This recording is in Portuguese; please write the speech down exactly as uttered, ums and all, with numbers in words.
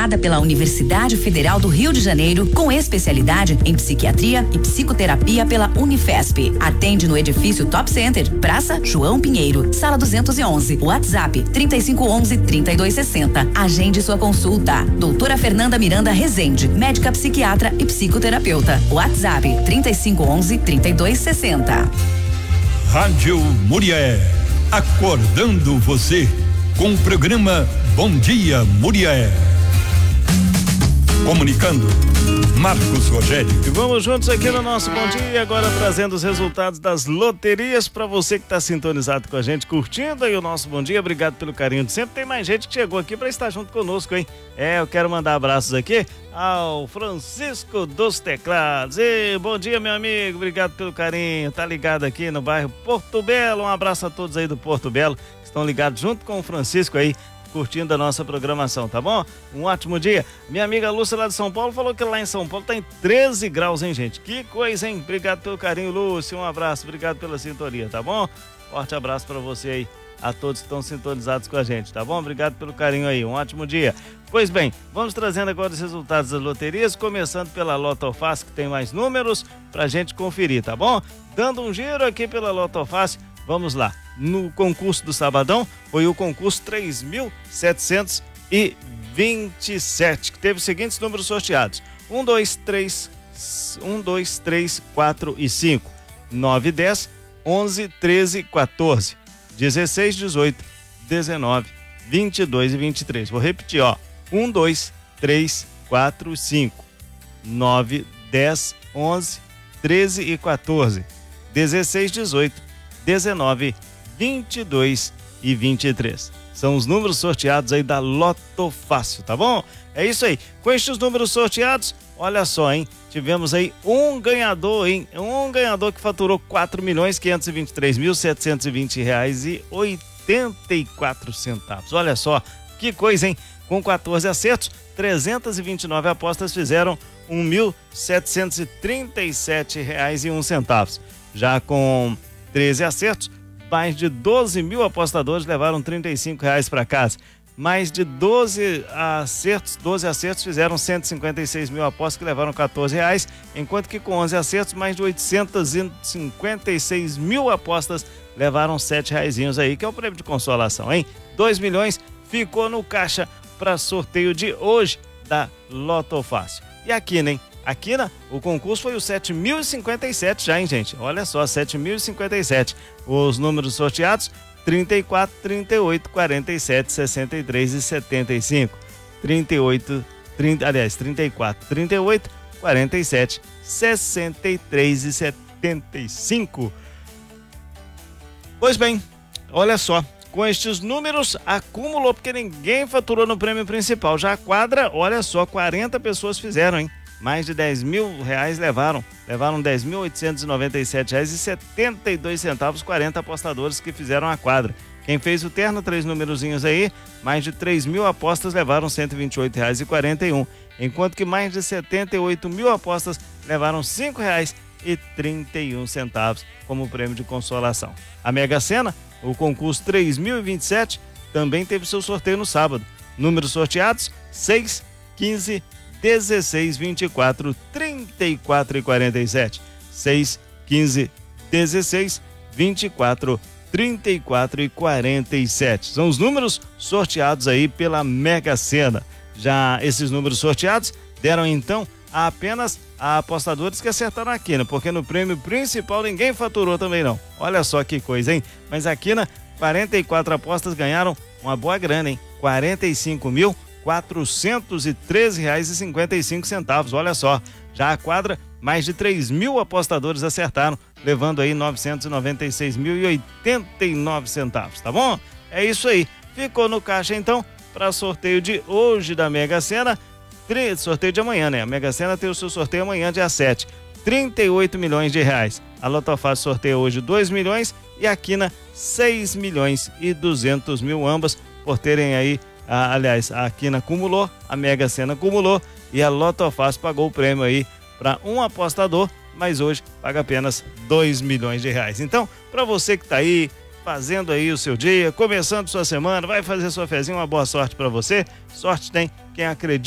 formada pela Universidade Federal do Rio de Janeiro, com especialidade em psiquiatria e psicoterapia pela Unifesp. Atende no edifício Top Center, Praça João Pinheiro, sala duzentos e onze. WhatsApp trinta e cinco onze, trinta e dois sessenta. Agende sua consulta. Doutora Fernanda Miranda Rezende, médica psiquiatra e psicoterapeuta. WhatsApp trinta e cinco onze, trinta e dois sessenta. Rádio Murié, acordando você com o programa Bom Dia Murié. Comunicando, Marcos Rogério. E vamos juntos aqui no nosso Bom Dia, agora trazendo os resultados das loterias para você que está sintonizado com a gente, curtindo aí o nosso Bom Dia. Obrigado pelo carinho de sempre. Tem mais gente que chegou aqui para estar junto conosco, hein? É, eu quero mandar abraços aqui ao Francisco dos Teclados. E bom dia, meu amigo. Obrigado pelo carinho. Tá ligado aqui no bairro Porto Belo. Um abraço a todos aí do Porto Belo que estão ligados junto com o Francisco aí, curtindo a nossa programação, tá bom? Um ótimo dia. Minha amiga Lúcia lá de São Paulo falou que lá em São Paulo tá em treze graus, hein, gente? Que coisa, hein? Obrigado pelo carinho, Lúcia. Um abraço, obrigado pela sintonia, tá bom? Forte abraço pra você aí, a todos que estão sintonizados com a gente, tá bom? Obrigado pelo carinho aí, um ótimo dia. Pois bem, vamos trazendo agora os resultados das loterias, começando pela Loto Fácil, que tem mais números pra gente conferir, tá bom? Dando um giro aqui pela Loto Fácil, vamos lá. No concurso do sabadão, foi o concurso três mil setecentos e vinte e sete, que teve os seguintes números sorteados: um, dois, três, um, dois, três, quatro e cinco, nove, dez, onze, treze, quatorze, dezesseis, dezoito, dezenove, vinte e dois e vinte e três. Vou repetir, ó: um, dois, três, quatro, cinco, nove, dez, onze, treze e quatorze, dezesseis, dezoito, dezenove, vinte e dois e vinte e três. São os números sorteados aí da Loto Fácil, tá bom? É isso aí. Com estes números sorteados, olha só, hein? Tivemos aí um ganhador, hein? Um ganhador que faturou quatro milhões, quinhentos e vinte e três mil, setecentos e vinte reais e oitenta e quatro centavos. Olha só, que coisa, hein? Com quatorze acertos, trezentas e vinte e nove apostas fizeram um mil setecentos e trinta e sete reais e um centavos. Já com treze acertos, mais de doze mil apostadores levaram trinta e cinco reais para casa. Mais de doze acertos, doze acertos fizeram cento e cinquenta e seis mil apostas que levaram quatorze reais, enquanto que com onze acertos, mais de oitocentos e cinquenta e seis mil apostas levaram sete reaisinhos aí, que é o prêmio de consolação, hein? dois milhões ficou no caixa para sorteio de hoje da Loto Fácil. E aqui, né? Aqui, né? O concurso foi o sete mil e cinquenta e sete já, hein, gente? Olha só, sete mil e cinquenta e sete. Os números sorteados: trinta e quatro, trinta e oito, quarenta e sete, sessenta e três e setenta e cinco. trinta e oito, trinta, aliás, trinta e quatro, trinta e oito, quarenta e sete, sessenta e três e setenta e cinco. Pois bem, olha só. Com estes números, acumulou, porque ninguém faturou no prêmio principal. Já a quadra, olha só, quarenta pessoas fizeram, hein? Mais de dez mil reais levaram. Levaram dez mil oitocentos e noventa e sete reais e setenta e dois centavos, quarenta apostadores que fizeram a quadra. Quem fez o terno, três numerozinhos aí, mais de três mil apostas levaram cento e vinte e oito reais e quarenta e um. Enquanto que mais de setenta e oito mil apostas levaram cinco reais e trinta e um centavos como prêmio de consolação. A Mega Sena, o concurso três mil e vinte e sete, também teve seu sorteio no sábado. Números sorteados: seis, quinze, dezesseis, vinte e quatro, trinta e quatro e quarenta e sete. seis, quinze, dezesseis, vinte e quatro, trinta e quatro e quarenta e sete. São os números sorteados aí pela Mega Sena. Já esses números sorteados deram então a apenas a apostadores que acertaram aqui, né? Porque no prêmio principal ninguém faturou também não. Olha só que coisa, hein? Mas aqui na quarenta e quatro apostas ganharam uma boa grana, hein? quarenta e cinco mil, quatrocentos e treze reais e cinquenta e cinco centavos. Olha só. Já a quadra, mais de três mil apostadores acertaram, levando aí novecentos e noventa e seis mil e oitenta e nove centavos, tá bom? É isso aí. Ficou no caixa então para sorteio de hoje da Mega Sena. Sorteio de amanhã, né? A Mega Sena tem o seu sorteio amanhã, dia sete. trinta e oito milhões de reais. A Loto Fácil sorteia hoje dois milhões e a Quina seis milhões e duzentos mil, ambas por terem aí, a, aliás, a Quina acumulou, a Mega Sena acumulou e a Loto Fácil pagou o prêmio aí para um apostador, mas hoje paga apenas dois milhões de reais. Então, para você que tá aí, fazendo aí o seu dia, começando sua semana, vai fazer sua fezinha, uma boa sorte para você. Sorte tem quem acredita